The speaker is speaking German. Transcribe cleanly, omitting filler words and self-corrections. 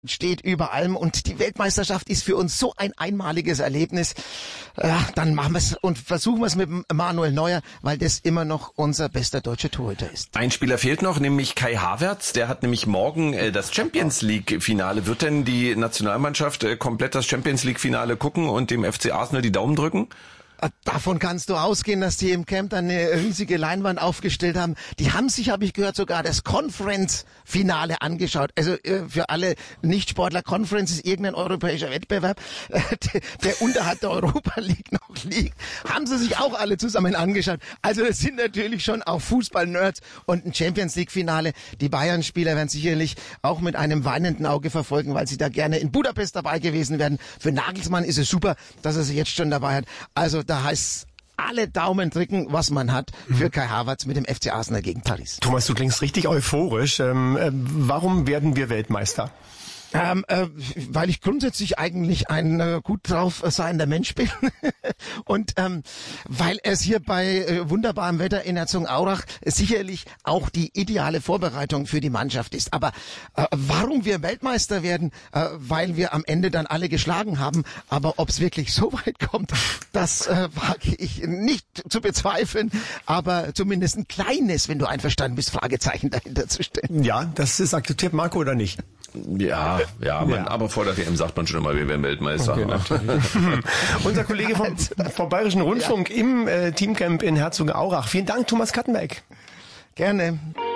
steht über allem und die Weltmeisterschaft ist für uns so ein einmaliges Erlebnis. Ja, dann machen wir es und versuchen wir es mit Manuel Neuer, weil das immer noch unser bester deutscher Torhüter ist. Ein Spieler fehlt noch, nämlich Kai Havertz. Der hat nämlich morgen das Champions League Finale. Wird denn die Nationalmannschaft komplett das Champions League Finale gucken und dem FC Arsenal die Daumen drücken? Davon kannst du ausgehen, dass die im Camp dann eine riesige Leinwand aufgestellt haben. Die haben sich, habe ich gehört, sogar das Conference-Finale angeschaut. Also für alle Nichtsportler, Conference ist irgendein europäischer Wettbewerb, der unterhalb der Europa League noch liegt. Haben sie sich auch alle zusammen angeschaut. Also es sind natürlich schon auch Fußball-Nerds und ein Champions League-Finale. Die Bayern-Spieler werden sicherlich auch mit einem weinenden Auge verfolgen, weil sie da gerne in Budapest dabei gewesen wären. Für Nagelsmann ist es super, dass er sie jetzt schon dabei hat. Also da heißt alle Daumen drücken, was man hat für Kai Havertz mit dem FC Arsenal gegen Paris. Thomas, du klingst richtig euphorisch. Warum werden wir Weltmeister? Weil ich grundsätzlich eigentlich ein gut drauf seiender Mensch bin und weil es hier bei wunderbarem Wetter in Herzogenaurach sicherlich auch die ideale Vorbereitung für die Mannschaft ist. Aber warum wir Weltmeister werden, weil wir am Ende dann alle geschlagen haben. Aber ob es wirklich so weit kommt, das wage ich nicht zu bezweifeln. Aber zumindest ein kleines, wenn du einverstanden bist, Fragezeichen dahinter zu stellen. Ja, das ist akzeptiert Marco oder nicht? Ja, aber vor der WM sagt man schon immer, wir werden Weltmeister. Okay, unser Kollege vom Bayerischen Rundfunk im Teamcamp in Herzogenaurach. Vielen Dank, Thomas Kattenberg. Gerne.